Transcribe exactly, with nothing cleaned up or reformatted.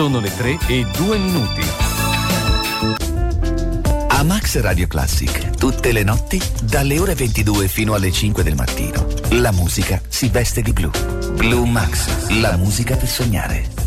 Sono le tre e due minuti. A Max Radio Classic, tutte le notti, dalle ore ventidue fino alle cinque del mattino, la musica si veste di blu. Blue Max, la musica per sognare.